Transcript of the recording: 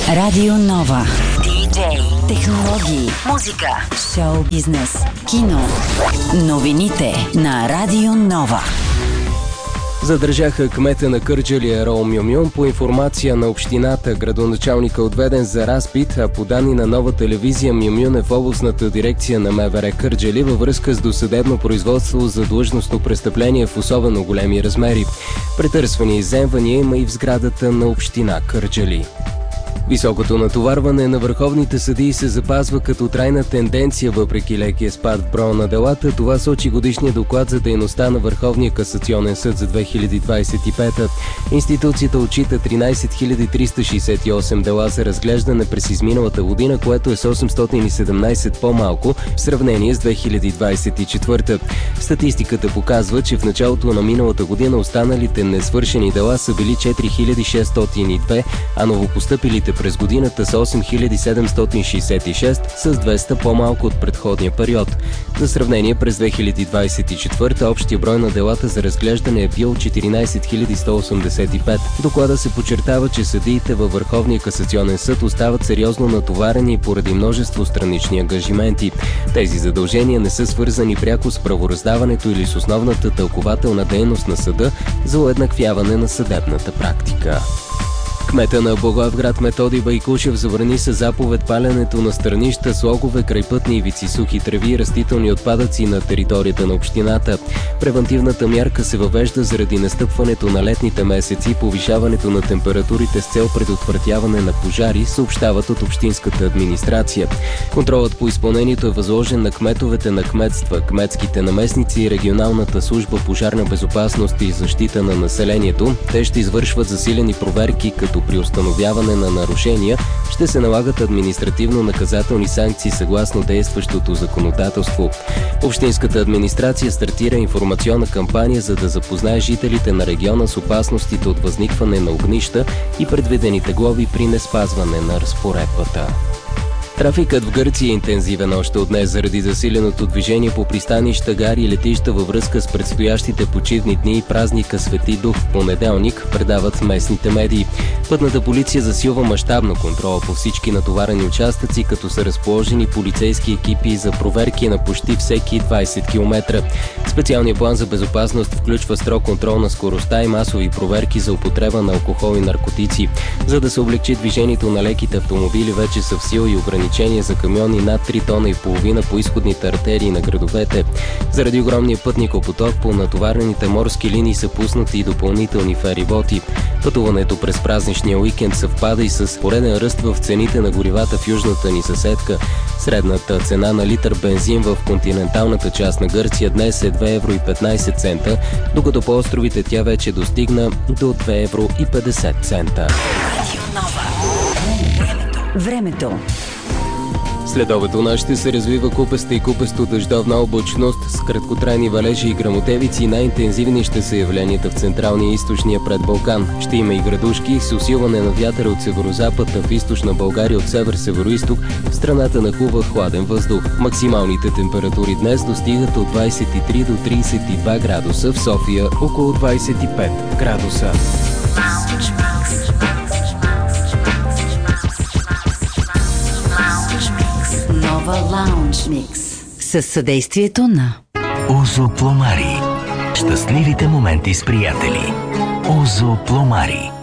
Радио Нова. Диджей, технологии, музика, шоу бизнес, кино. Новините на Радио Нова. Задържаха кмета на Кърджали Ерол Мюмюн. По информация на общината, градоначалника отведен за разпит, а по данни на Нова телевизия Мюмюн е в областната дирекция на МВР Кърджали във връзка с досъдебно производство за длъжностно престъпление в особено големи размери. Претърсвания и изземвания има и в сградата на община Кърджали. Високото натоварване на върховните съдии се запазва като трайна тенденция въпреки лекия спад в броя на делата. Това сочи годишния доклад за дейността на Върховния касационен съд за 2025. Институцията отчита 13 368 дела за разглеждане през изминалата година, което е с 817 по-малко в сравнение с 2024. Статистиката показва, че в началото на миналата година останалите несвършени дела са били 4602, а новопостъпилите през годината са 8766, с 200 по-малко от предходния период. За сравнение, през 2024 общия брой на делата за разглеждане е бил 14 185. В доклада се подчертава, че съдиите във Върховния касационен съд остават сериозно натоварени поради множество странични ангажименти. Тези задължения не са свързани пряко с правораздаването или с основната тълкувателна дейност на съда за уеднаквяване на съдебната практика. Кмета на Благоевград Методий Байкушев забрани със заповед паленето на странища, слогове, крайпътни ивици, сухи треви и растителни отпадъци на територията на общината. Превантивната мярка се въвежда заради настъпването на летните месеци и повишаването на температурите с цел предотвратяване на пожари, съобщават от общинската администрация. Контролът по изпълнението е възложен на кметовете на кметства, кметските наместници и регионалната служба пожарна безопасност и защита на населението. Те ще извършват засилени проверки, като при установяване на нарушения ще се налагат административно-наказателни санкции съгласно действащото законодателство. Общинската администрация стартира информационна кампания, за да запознае жителите на региона с опасностите от възникване на огнища и предвидените глоби при неспазване на разпоредбата. Трафикът в Гърция е интензивен още от днес заради засиленото движение по пристанища, гари и летища във връзка с предстоящите почивни дни и празника Свети Дух в понеделник, предават местните медии. Пътната полиция засилва мащабно контрола по всички натоварени участъци, като са разположени полицейски екипи за проверки на почти всеки 20 км. Специалният план за безопасност включва строг контрол на скоростта и масови проверки за употреба на алкохол и наркотици. За да се облегчи движението на леките автомобили, вече са в сила и ограничения за камиони над 3 тона и половина по изходните артерии на градовете. Заради огромния пътникопоток по натоварените морски линии са пуснати и допълнителни фериботи. Пътуването през празничния уикенд съвпада и с пореден ръст в цените на горивата в южната ни съседка. Средната цена на литър бензин в континенталната част на Гърция днес е 2,15 евро, докато по островите тя вече достигна до 2,50 евро. Времето. След у нас ще се развива купеста и купесто дъждовна облачност с краткотрайни валежи и гръмотевици. Най-интензивни ще са явленията в централния и източния предбалкан. Ще има и градушки с усилване на вятъра от северозапад, а в източна България от север-североизток в страната нахлува хладен въздух. Максималните температури днес достигат от 23 до 32 градуса, в София около 25 градуса. Лаунж Микс със съдействието на Озо Пломари. Щастливите моменти с приятели. Озо Пломари.